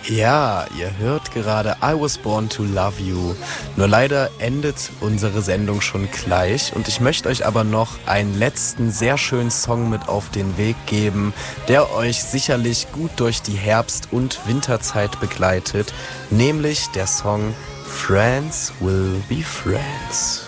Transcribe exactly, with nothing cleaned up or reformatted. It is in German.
Ja, ihr hört gerade I Was Born to Love You. Nur leider endet unsere Sendung schon gleich und ich möchte euch aber noch einen letzten sehr schönen Song mit auf den Weg geben, der euch sicherlich gut durch die Herbst- und Winterzeit begleitet, nämlich der Song Friends Will Be Friends.